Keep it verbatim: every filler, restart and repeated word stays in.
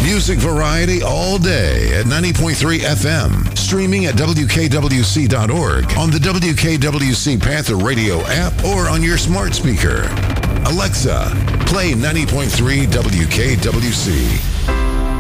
Music variety all day at ninety point three F M. Streaming at W K W C dot org, on the W K W C Panther Radio app, or on your smart speaker. Alexa, play ninety point three W K W C.